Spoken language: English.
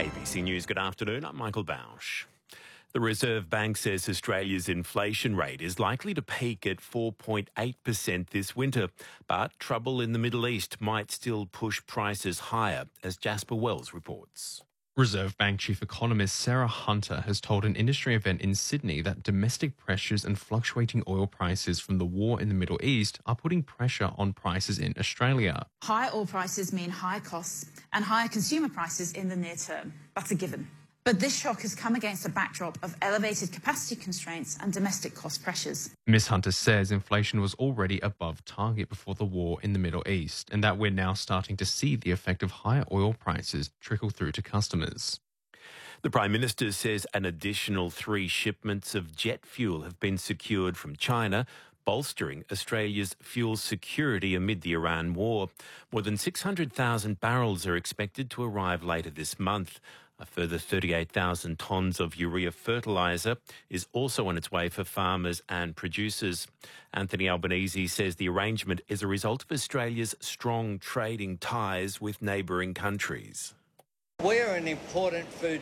ABC News, good afternoon. I'm Michael Bausch. The Reserve Bank says Australia's inflation rate is likely to peak at 4.8% this winter, but trouble in the Middle East might still push prices higher, as Jasper Wells reports. Reserve Bank Chief Economist Sarah Hunter has told an industry event in Sydney that domestic pressures and fluctuating oil prices from the war in the Middle East are putting pressure on prices in Australia. High oil prices mean high costs and higher consumer prices in the near term. That's a given. But this shock has come against a backdrop of elevated capacity constraints and domestic cost pressures. Ms Hunter says inflation was already above target before the war in the Middle East, and that we're now starting to see the effect of higher oil prices trickle through to customers. The Prime Minister says an additional 3 shipments of jet fuel have been secured from China, bolstering Australia's fuel security amid the Iran war. More than 600,000 barrels are expected to arrive later this month. A further 38,000 tonnes of urea fertiliser is also on its way for farmers and producers. Anthony Albanese says the arrangement is a result of Australia's strong trading ties with neighbouring countries. We're an important food